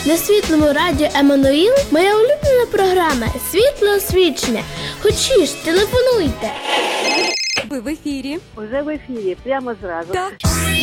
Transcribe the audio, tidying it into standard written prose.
На світлому радіо Еммануїл моя улюблена програма «Світле освічення». Хочеш, телефонуйте. Ви в ефірі. Уже в ефірі, прямо зразу. Так.